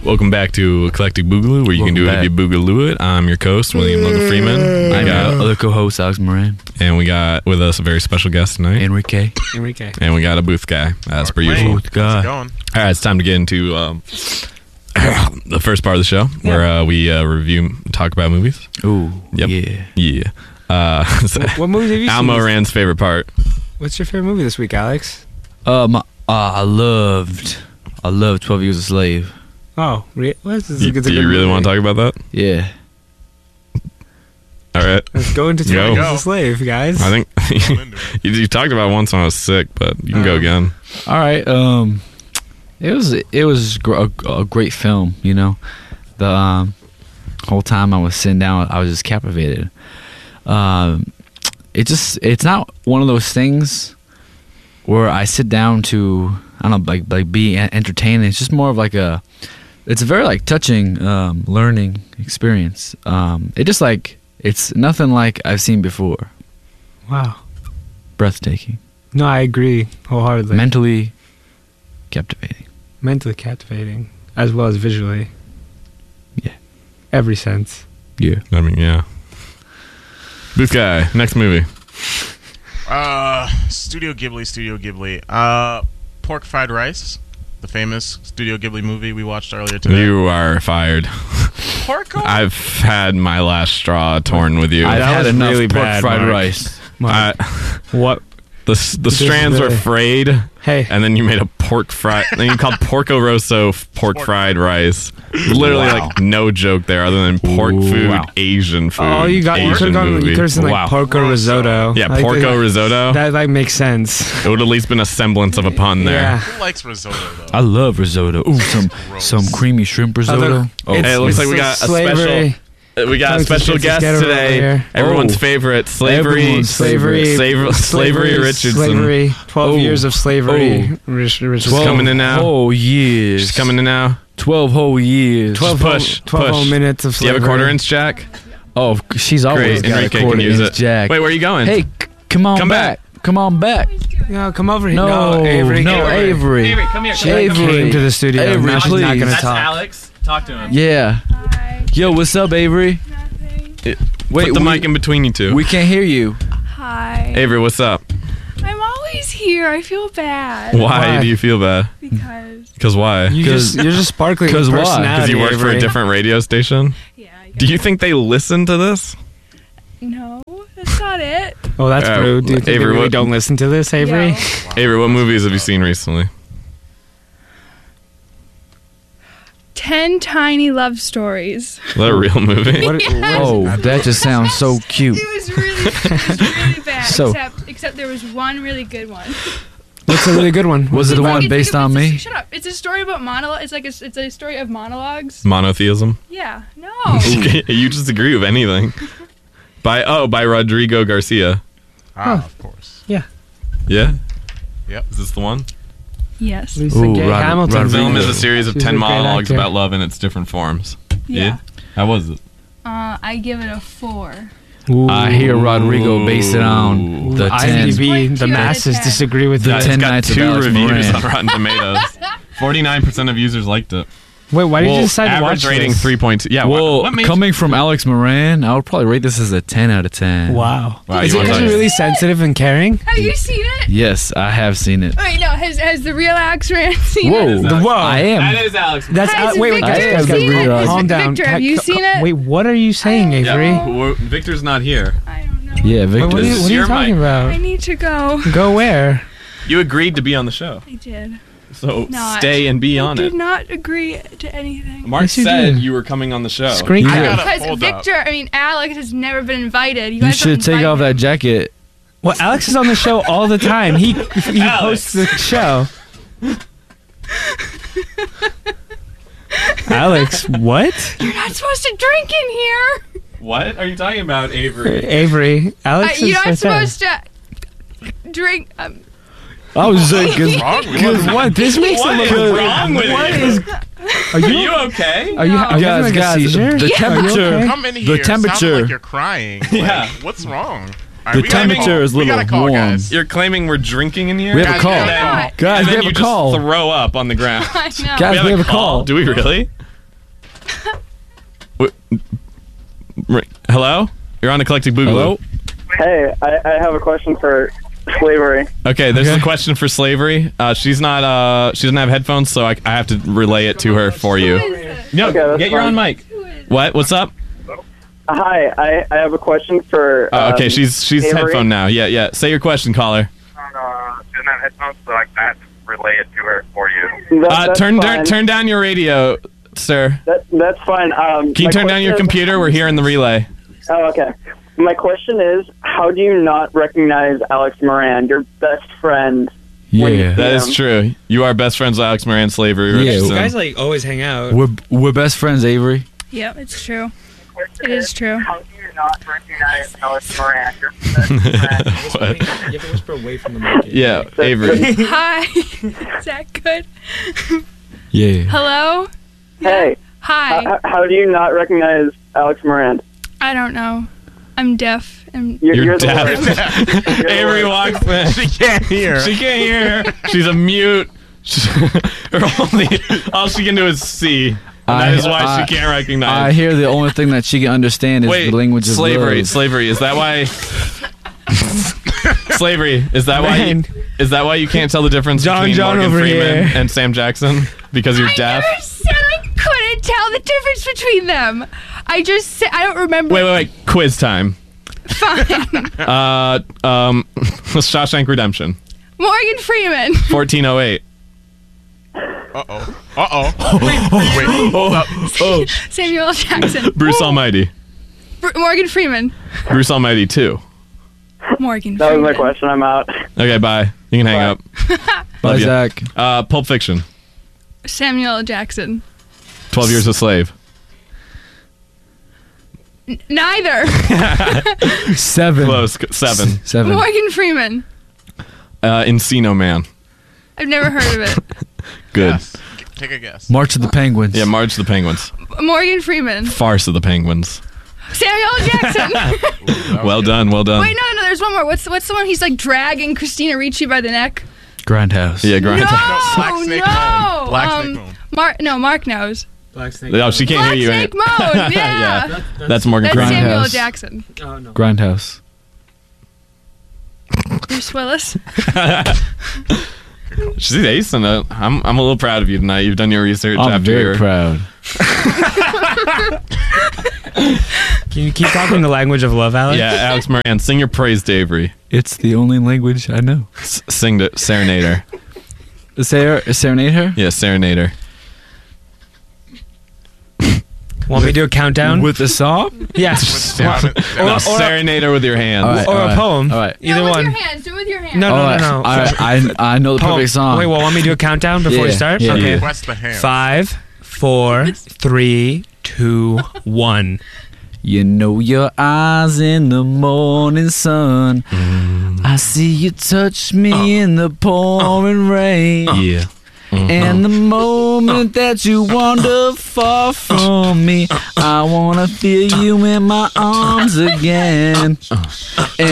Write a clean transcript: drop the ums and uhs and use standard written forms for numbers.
Welcome back to Eclectic Boogaloo, where you can do it if you boogaloo it. I'm your co-host, William Logan Freeman. I got other co-host, Alex Moran. And we got with us a very special guest tonight. Enrique. And we got a booth guy, as per usual. Booth guy. How's it going? All right, it's time to get into the first part of the show, where we review, talk about movies. Ooh, Yep. yeah. What movies have you Al seen? Moran's favorite part. What's your favorite movie this week, Alex? I loved 12 Years a Slave. Oh, what? This is Do you really want to talk about that? Yeah. All right. Let's go into 12 Years a Slave, guys. I think you talked about it once when I was sick, but you can go again. All right. It was a great film. You know, the whole time I was sitting down, I was just captivated. It's not one of those things where I sit down to, I don't know, like be entertained. It's just more of like it's a very like touching learning experience. It's nothing like I've seen before. Wow. Breathtaking. No, I agree wholeheartedly. Mentally captivating. Mentally captivating, as well as visually. Yeah. Every sense. Yeah. I mean, yeah. Booth guy, next movie. Studio Ghibli. Pork Fried Rice, the famous Studio Ghibli movie we watched earlier today. You are fired. Porco? I've had my last straw torn with you. I've had was enough really pork bad, fried Mark. rice. What? The strands were frayed, Hey. and then you made a pork fried. Then you called Porco Rosso pork fried rice. Literally, like no joke there, other than pork food, Asian food. Oh, you Asian could movie. have said like porco risotto. Yeah, Like, porco risotto. That like makes sense. It would at least been a semblance of a pun there. Yeah. Who likes risotto, though? I love risotto. Ooh, some creamy shrimp risotto. Hey, it looks like we got a slavery. special. We got a special guest today. Everyone's favorite, Slavery Richardson. Slavery. 12 years of slavery. She's coming in now. Oh, years. She's coming in now. 12 whole years. 12 whole minutes of Do you slavery. have a quarter-inch jack? Oh, she's always Great, got Enrique a can quarter use inch it. jack. Wait, where are you going? Hey, come on Come back. Come on back. No, come over here. No, Avery. no, Avery. Avery, come here. She came to the studio. Avery, now she's not please. going to That's talk. Alex. Talk to him. Yeah. Hi. Yo, what's up, Avery? Wait, Put the mic in between you two. We can't hear you. Hi. Avery, what's up? I'm always here. I feel bad. Why do you feel bad? Because. Because why? You're just sparkling with 'Cause why? personality. Because you work for a Avery. different radio station? Yeah. Do you think they listen to this? No, that's not it. Oh, that's rude. Do you think Avery, they really what- don't listen to this, Avery? Yo. Avery, what movies have you seen recently? 10 Tiny Love Stories. Is that a real movie? Oh, that just sounds so cute. It was really bad. So- except there was one really good one. What's a really good one? Was it the one It's based like on me? Shut up. It's a story about monologue. It's a story of monologues. Monotheism? Yeah. No. You just agree with anything. By Rodrigo Garcia. Of course. Yeah? Yep. Is this the one? Yes. Lisa Ooh, Gay Hamilton. The film is a series of She's 10 a great monologues actor. about love in its different forms. Yeah. How was it? I give it a 4. I hear Rodrigo based it on the 10. IMDb, the masses disagree with The that. 10 It's got Nights of 2 Alex reviews Moran. on Rotten Tomatoes. 49% of users liked it. Wait, why did you decide to watch average rating this? 3.2. Yeah, Well, what made coming from Alex Moran, I would probably rate this as a 10 out of 10. Wow. Wow, Is you it wanna talk- really sensitive and caring? Have you seen it? Yes, I have seen it. Wait, no. Has the real Alex Rand seen it? Whoa. I am. That is Alex. That's Has wait, Victor guys, seen it? Has calm down. Victor, have you seen it? Wait, what are you saying, Avery? Yeah, Victor's not here. I don't know. Yeah, Wait, Victor. what are This you, is what are you your talking mic. I about? need to go. Go where? You agreed to be on the show. I did. So Not. stay and be I on did it. not agree to anything. Mark Yes, you said did. you were coming on the show. Screen You cap. got- Because hold up. Alex has never been invited. You guys should don't take invite off him. that jacket. Well, Alex is on the show all the time. He hosts the show. Alex, what? You're not supposed to drink in here. What are you talking about, Avery? Avery, Alex You're is not right there. supposed to drink. I was like, Wrong with you? What? This makes What it is look wrong with What you? is? Are Are you? you okay? Are you having like a guys, seizure? the Are you temperature. okay? Come in The here. Sounding temperature. like you're crying. Yeah. Like, what's wrong? The temperature is a we little gotta call, warm. guys. You're claiming we're drinking in here? We have a Guys, call. we gotta call. Guys, and we then have you a call. just throw up on the ground. I know. Guys, we have a call. Do we really? Hello? You're on Eclectic Boogaloo. Hello? Hey, I have a question for Slavery. Okay, there's a question for Slavery. She doesn't have headphones, so I have to relay it to her for you. No, Okay, get your own mic. What? What's up? Hi, I have a question for. Okay, she's Avery. headphone now. Yeah. Say your question, caller. She doesn't have headphones, so I have to relay it to her for you. That's fine. Turn down your radio, sir. That's fine. Can you turn down your computer? We're hearing the relay. Oh, okay. My question is, how do you not recognize Alex Moran, your best friend? Yeah. That is true. You are best friends with Alex Moran, Slavery Yeah. Richardson. You guys like always hang out. We're best friends, Avery. Yep, it's true. It is true. How do you not recognize Alex Moran, your best friend? What? You have to whisper away from the mic. Yeah, Avery. Hi. Is that good? Yeah. Hello? Hey, Hi. how do you not recognize Alex Moran? I don't know. I'm deaf. You're the deaf. worst. You're the Avery worst. walks in. She can't hear. She can't hear. She's a mute. All she can do is see. And that is why she can't recognize. I hear the only thing that she can understand is Wait, the language of slavery. love. Slavery. Is that why? Slavery. Is that why? Is that why you can't tell the difference between Morgan over Freeman here. and Sam Jackson? Because you're deaf. I never said I couldn't tell the difference between them. I just said I don't remember. Wait. Quiz time. Fine. Shawshank Redemption. Morgan Freeman. 1408. Wait. Hold up. Samuel L. Jackson. Bruce Almighty. Morgan Freeman. Bruce Almighty 2. Morgan That was Freeman. my question. I'm out. Okay, bye. You can hang up. Bye, Love ya. Zach. Pulp Fiction. Samuel L. Jackson. 12 Years a Slave. Neither. 7. Close. 7. 7. Morgan Freeman. Encino Man. I've never heard of it. Good. Yes. Take a guess. March of the Penguins. Yeah, March of the Penguins. Morgan Freeman. Farce of the Penguins. Samuel L. Jackson. Well done. Wait, no. There's one more. What's the one he's like dragging Christina Ricci by the neck? Grindhouse. Yeah, Grind. No, Black Snake no. Moan. Black Snake Moan. Mark knows. Black Snake. No, she can't Black hear you. Snake Moan. Yeah. Yeah. That's Morgan That's Freeman. Samuel L. Grindhouse. Jackson. Oh, no. Grindhouse. Bruce Willis. She's acing it. I'm a little proud of you tonight. You've done your research I'm after very your proud. Can you keep talking the language of love, Alex? Yeah, Alex Moran, sing your praise to Avery. It's the only language I know. Sing to Serenade her. Serenade her? Yeah, Serenade her. Want me to do a countdown? With the song? Yes. No, serenade her with your hands. All right, Or all a right, poem. All right. Either with one. your hands. Do it with your hands. No, All right, no. all right, I know the Poem. perfect song. Wait, well, want me to do a countdown before we Yeah, start? yeah, Okay. yeah. Request the hand. 5, 4, 3, 2, 1. You know your eyes in the morning sun. I see you touch me in the pouring rain. Yeah. And the moment that you wander far from me, I wanna feel you in my arms again.